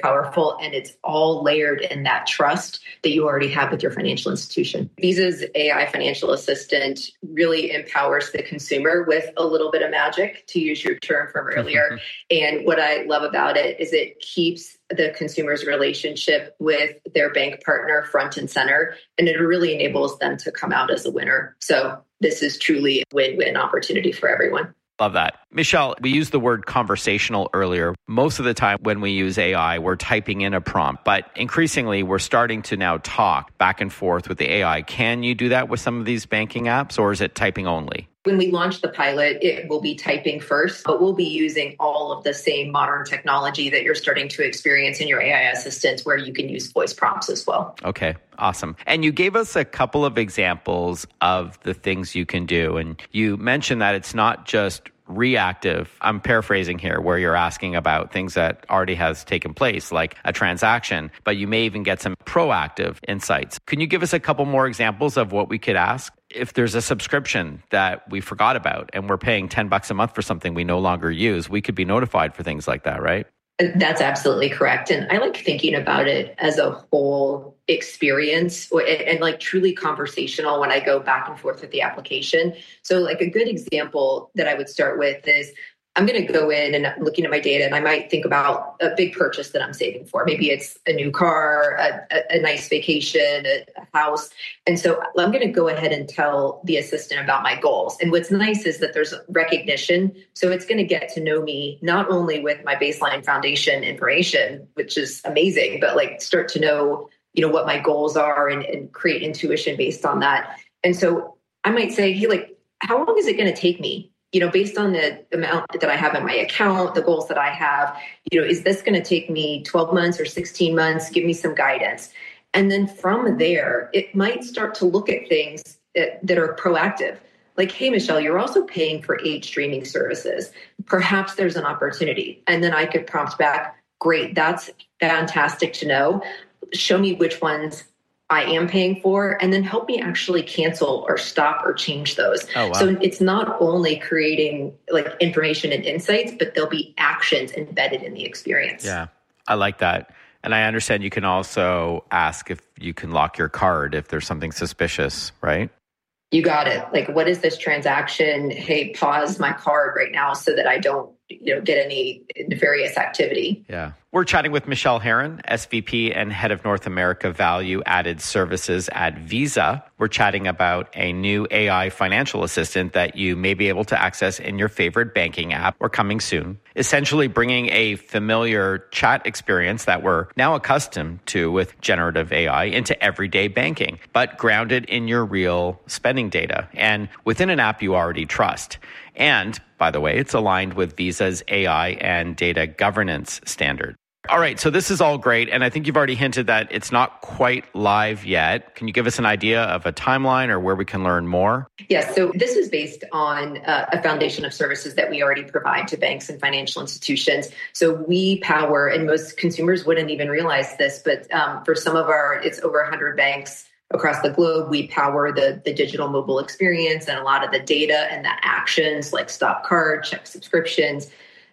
powerful, and it's all layered in that trust that you already have with your financial institution. Visa's AI financial assistant really empowers the consumer with a little bit of magic, to use your term from earlier. And what I love about it is it keeps the consumer's relationship with their bank partner front and center, and it really enables them to come out as a winner. So this is truly a win-win opportunity for everyone. Love that. Michelle, we used the word conversational earlier. Most of the time when we use AI, we're typing in a prompt, but increasingly we're starting to now talk back and forth with the AI. Can you do that with some of these banking apps, or is it typing only? When we launch the pilot, it will be typing first, but we'll be using all of the same modern technology that you're starting to experience in your AI assistants, where you can use voice prompts as well. Okay, awesome. And you gave us a couple of examples of the things you can do. And you mentioned that it's not just reactive. I'm paraphrasing here, where you're asking about things that already has taken place, like a transaction, but you may even get some proactive insights. Can you give us a couple more examples of what we could ask? If there's a subscription that we forgot about and we're paying $10 a month for something we no longer use, we could be notified for things like that, right? That's absolutely correct. And I like thinking about it as a whole experience and like truly conversational when I go back and forth with the application. So like a good example that I would start with is I'm going to go in and I'm looking at my data, and I might think about a big purchase that I'm saving for. Maybe it's a new car, a nice vacation, a house. And so I'm going to go ahead and tell the assistant about my goals. And what's nice is that there's recognition. So it's going to get to know me not only with my baseline foundation information, which is amazing, but like start to know, what my goals are and create intuition based on that. And so I might say, hey, like, how long is it going to take me? Based on the amount that I have in my account, the goals that I have, is this going to take me 12 months or 16 months? Give me some guidance. And then from there, it might start to look at things that are proactive. Like, hey, Michelle, you're also paying for 8 streaming services. Perhaps there's an opportunity. And then I could prompt back, great, that's fantastic to know. Show me which ones I am paying for, and then help me actually cancel or stop or change those. Oh, wow. So it's not only creating like information and insights, but there'll be actions embedded in the experience. Yeah, I like that. And I understand you can also ask if you can lock your card if there's something suspicious, right? You got it. Like, what is this transaction? Hey, pause my card right now so that I don't get any nefarious activity. Yeah. We're chatting with Michelle Herron, SVP and Head of North America Value Added Services at Visa. We're chatting about a new AI financial assistant that you may be able to access in your favorite banking app or coming soon, essentially bringing a familiar chat experience that we're now accustomed to with generative AI into everyday banking, but grounded in your real spending data and within an app you already trust. And, by the way, it's aligned with Visa's AI and data governance standard. All right, so this is all great, and I think you've already hinted that it's not quite live yet. Can you give us an idea of a timeline or where we can learn more? Yes, so this is based on a foundation of services that we already provide to banks and financial institutions. So we power, and most consumers wouldn't even realize this, but for some of it's over 100 banks across the globe, we power the digital mobile experience and a lot of the data and the actions like stop card, check subscriptions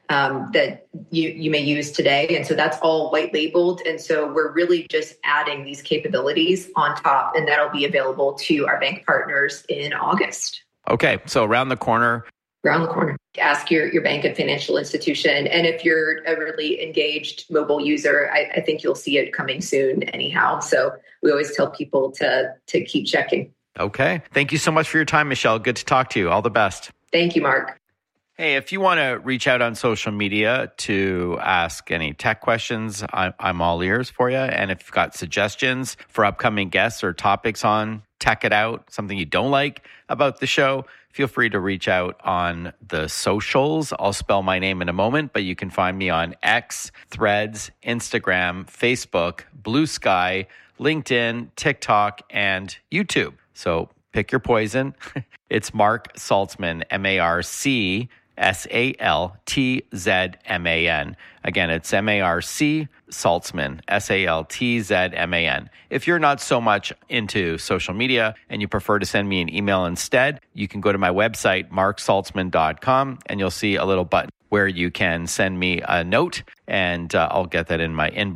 that you may use today. And so that's all white labeled. And so we're really just adding these capabilities on top, and that'll be available to our bank partners in August. Okay, so around the corner. Around the corner. Ask your bank and financial institution. And if you're a really engaged mobile user, I think you'll see it coming soon anyhow. So we always tell people to keep checking. Okay. Thank you so much for your time, Michelle. Good to talk to you. All the best. Thank you, Mark. Hey, if you want to reach out on social media to ask any tech questions, I'm all ears for you. And if you've got suggestions for upcoming guests or topics on Tech It Out, something you don't like about the show, feel free to reach out on the socials. I'll spell my name in a moment, but you can find me on X, Threads, Instagram, Facebook, Blue Sky, LinkedIn, TikTok, and YouTube. So pick your poison. It's Mark Saltzman, MarcSaltzman. Again, it's Marc Saltzman, Saltzman. If you're not so much into social media and you prefer to send me an email instead, you can go to my website, marksaltzman.com, and you'll see a little button where you can send me a note, and I'll get that in my inbox.